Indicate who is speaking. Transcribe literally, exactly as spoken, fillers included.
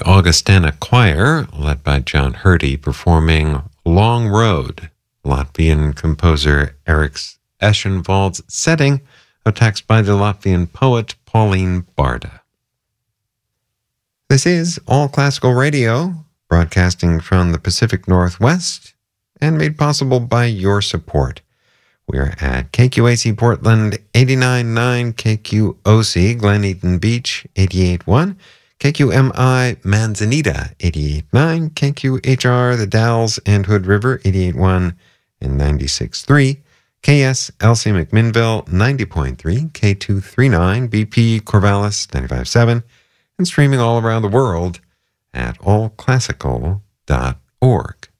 Speaker 1: Augustana Choir, led by John Hurdy, performing Long Road, Latvian composer Eric Eschenwald's setting, a text by the Latvian poet Pauline Barda. This is All Classical Radio, broadcasting from the Pacific Northwest and made possible by your support. We're at K Q A C Portland eighty-nine point nine, K Q O C Glen Eaton Beach eighty-eight point one, K Q M I Manzanita eighty-eight point nine, K Q H R The Dalles and Hood River eighty-eight point one and ninety-six point three, K S L C McMinnville ninety point three, K two thirty-nine, B P Corvallis ninety-five point seven, and streaming all around the world at all classical dot org.